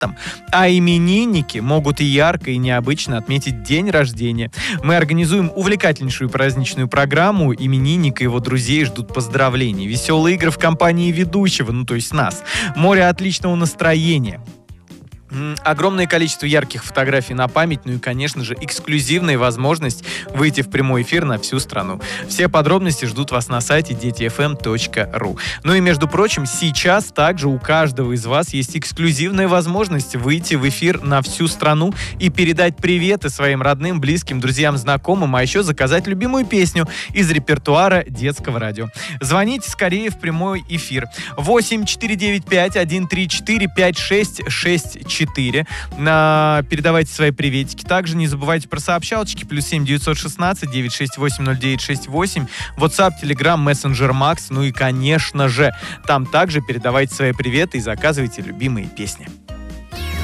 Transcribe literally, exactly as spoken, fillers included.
мартом, а именинники могут и ярко, и необычно отметить день рождения. Мы организуем увлекательнейшую праздничную программу. Именинник и его друзей ждут поздравлений. Веселые игры в компании ведущего, ну то есть нас. Море отличного настроения. Огромное количество ярких фотографий на память, ну и, конечно же, эксклюзивная возможность выйти в прямой эфир на всю страну. Все подробности ждут вас на сайте дети эф эм точка ру. Ну и, между прочим, сейчас также у каждого из вас есть эксклюзивная возможность выйти в эфир на всю страну и передать приветы своим родным, близким, друзьям, знакомым, а еще заказать любимую песню из репертуара детского радио. Звоните скорее в прямой эфир. восемь четыре девять пять один три четыре пять шесть шесть четыре. На... Передавайте свои приветики. Также не забывайте про сообщалочки. Плюс семь девятьсот шестнадцать девятьсот шестьдесят восемь ноль девять шестьдесят восемь. WhatsApp, Telegram, Messenger Max. Ну и, конечно же, там также передавайте свои приветы и заказывайте любимые песни.